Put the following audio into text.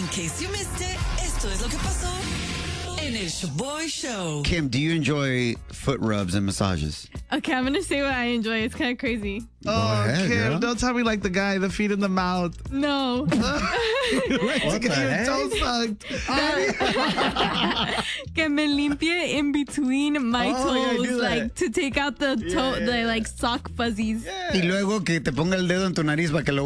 case you missed it, esto es lo que pasó en el Shaboy Show. Kim, do you enjoy foot rubs and massages? Okay, I'm gonna say what I enjoy. It's kind of crazy. ahead, Kim, girl. don't tell me like the guy, the feet in the mouth. No. What Get the your heck? toes sucked. Que me limpie in between my Oh, yeah, toes, do that. like to take out the toe, the like sock fuzzies. Y luego que te ponga el dedo en tu nariz para que lo